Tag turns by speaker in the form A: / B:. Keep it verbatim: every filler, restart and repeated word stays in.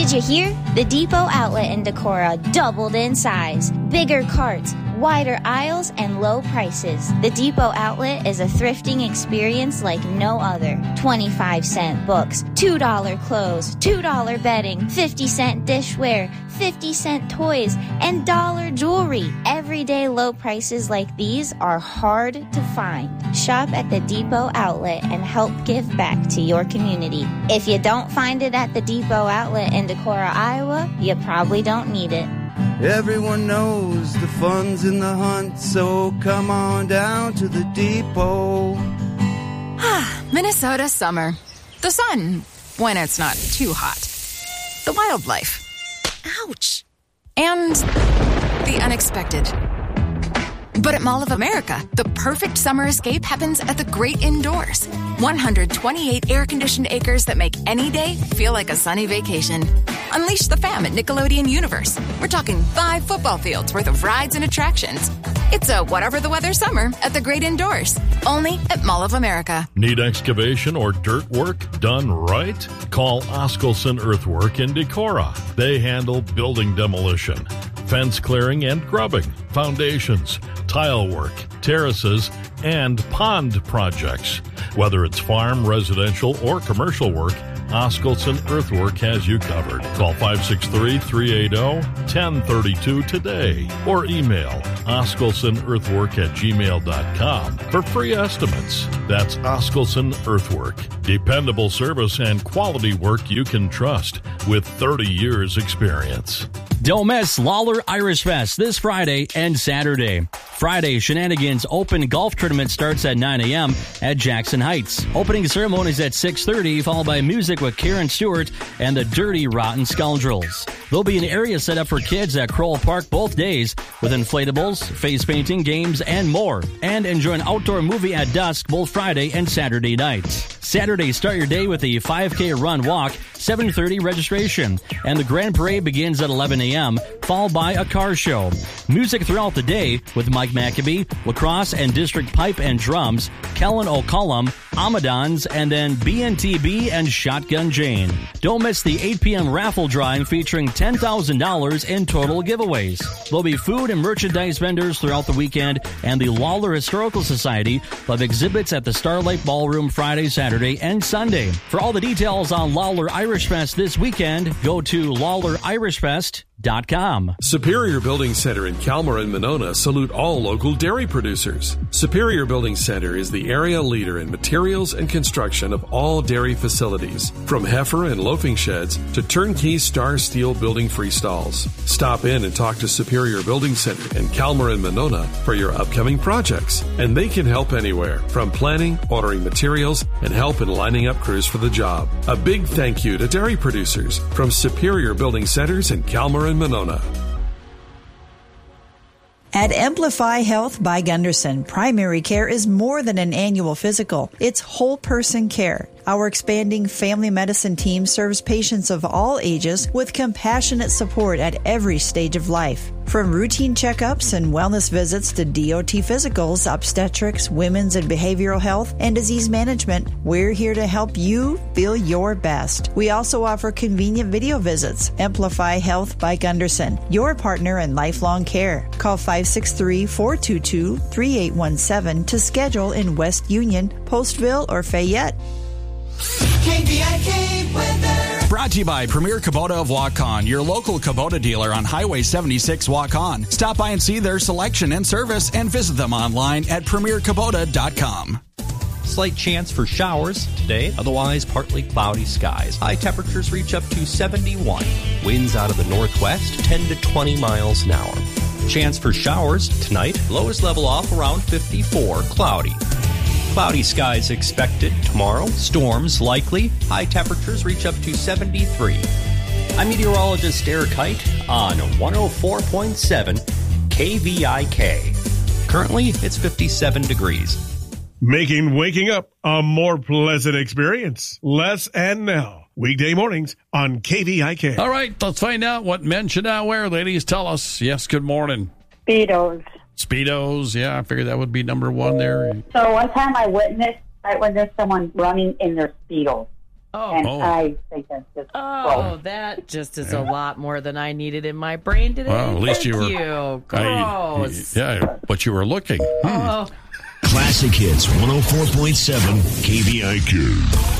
A: Did you hear? The Depot outlet in Decorah doubled in size. Bigger carts, wider aisles, and low prices. The Depot outlet is a thrifting experience like no other. twenty-five cent books, two dollar clothes, two dollar bedding, fifty cent dishware, fifty cent toys, and dollar jewelry. Everyday low prices like these are hard to find. Shop at the Depot outlet and help give back to your community. If you don't find it at the Depot outlet in Decorah, Iowa, you probably don't need it.
B: Everyone knows the fun's in the hunt, so come on down to the Depot.
C: Minnesota summer. The sun, when it's not too hot. The wildlife. Ouch. And the unexpected. But at Mall of America, the perfect summer escape happens at the great indoors. one hundred twenty-eight air-conditioned acres that make any day feel like a sunny vacation. Unleash the fam at Nickelodeon Universe. We're talking five football fields worth of rides and attractions. It's a whatever the weather summer at the great indoors. Only at Mall of America.
D: Need excavation or dirt work done right? Call Oskelson Earthwork in Decorah. They handle building demolition, fence clearing and grubbing, foundations, tile work, terraces, and pond projects. Whether it's farm, residential, or commercial work, Oskelson Earthwork has you covered. Call five six three, three eight zero, one zero three two today or email oskelsonearthwork at gmail dot com for free estimates. That's Oskelson Earthwork. Dependable service and quality work you can trust with thirty years experience.
E: Don't miss Lawler Irish Fest this Friday and Saturday. Friday, Shenanigans Open Golf Tournament starts at nine a.m. at Jackson Heights. Opening ceremonies at six thirty, followed by music with Karen Stewart and the Dirty Rotten Scoundrels. There'll be an area set up for kids at Crowell Park both days with inflatables, face painting, games, and more. And enjoy an outdoor movie at dusk both Friday and Saturday nights. Saturday, start your day with a five K run walk, seven thirty registration. And the Grand Parade begins at eleven a.m., followed by a car show. Music throughout the day with Mike Maccabee, lacrosse and district pipe and drums, Kellen O'Cullum, Amadons, and then B N T B and Shotgun Jane. Don't miss the eight p.m. raffle drawing featuring ten thousand dollars in total giveaways. There'll be food and merchandise vendors throughout the weekend, and the Lawler Historical Society will have exhibits at the Starlight Ballroom Friday, Saturday, and Sunday. For all the details on Lawler Irish Fest this weekend, go to lawler irish fest dot com.
F: Superior Building Center in Calmer and Monona salute all local dairy producers. Superior Building Center is the area leader in materials and construction of all dairy facilities, from heifer and loafing sheds to turnkey Star Steel building freestalls. Stop in and talk to Superior Building Center in Calmer and Monona for your upcoming projects, and they can help anywhere from planning, ordering materials, and help in lining up crews for the job. A big thank you to dairy producers from Superior Building Centers in Calmer and Monona.
G: At Amplify Health by Gunderson, primary care is more than an annual physical. It's whole person care. Our expanding family medicine team serves patients of all ages with compassionate support at every stage of life. From routine checkups and wellness visits to D O T physicals, obstetrics, women's and behavioral health, and disease management, we're here to help you feel your best. We also offer convenient video visits. Amplify Health by Gunderson, your partner in lifelong care. Call five six three, four two two, three eight one seven to schedule in West Union, Postville, or Fayette.
H: K V I K weather.
I: Brought to you by Premier Kubota of Waukon, your local Kubota dealer on Highway seventy-six Waukon. Stop by and see their selection and service and visit them online at premier kubota dot com.
J: Slight chance for showers today, otherwise partly cloudy skies. High temperatures reach up to seventy-one. Winds out of the northwest, ten to twenty miles an hour. Chance for showers tonight, lowest level off around fifty-four, cloudy. Cloudy skies expected tomorrow. Storms likely. High temperatures reach up to seventy-three. I'm meteorologist Eric Height on one oh four point seven K V I K. Currently, it's fifty-seven degrees.
K: Making waking up a more pleasant experience. Les and Nell. Weekday mornings on K V I K.
L: All right, let's find out what men should not wear. Ladies, tell us. Yes, good morning.
M: Speedos.
L: Speedos, yeah, I figured that would be number one there.
M: So one time I witnessed, I witnessed someone running in their Speedos. Oh,
N: and
M: oh.
N: I think that's just
M: Oh,
N: gross.
M: that just is a lot more than I needed in my brain today.
L: Well, at least
M: Thank
L: you were.
M: you.
L: I-
M: Gross.
L: yeah, but you were looking. Hmm.
M: Oh.
O: Classic Hits one oh four point seven K V I Q.